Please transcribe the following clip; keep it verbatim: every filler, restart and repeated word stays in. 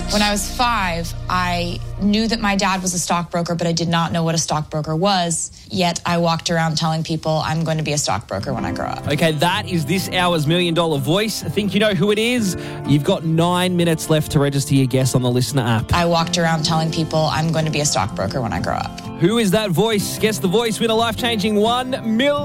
When I was five, I knew that my dad was a stockbroker, but I did not know what a stockbroker was. Yet I walked around telling people I'm going to be a stockbroker when I grow up. Okay, that is this hour's Million Dollar Voice. I think you know who it is. You've got nine minutes left to register your guess on the Listener app. I walked around telling people I'm going to be a stockbroker when I grow up. Who is that voice? Guess the voice. Win a life-changing one million